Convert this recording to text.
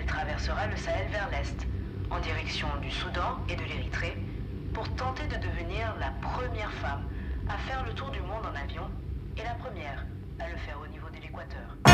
Elle traversera le Sahel vers l'est, en direction du Soudan et de l'Érythrée, pour tenter de devenir la première femme à faire le tour du monde en avion et la première à le faire au niveau de l'équateur.